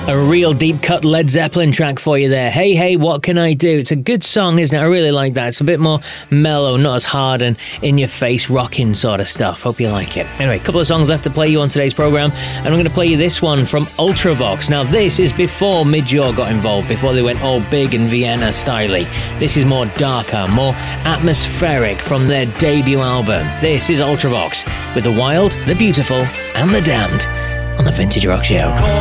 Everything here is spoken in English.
A real deep-cut Led Zeppelin track for you there. Hey, hey, what can I do? It's a good song, isn't it? I really like that. It's a bit more mellow, not as hard and in-your-face rocking sort of stuff. Hope you like it. Anyway, a couple of songs left to play you on today's programme, and I'm going to play you this one from Ultravox. Now, this is before Midjaw got involved, before they went all big and Vienna-styly. This is more darker, more atmospheric from their debut album. This is Ultravox with The Wild, The Beautiful, and The Damned on The Vintage Rock Show.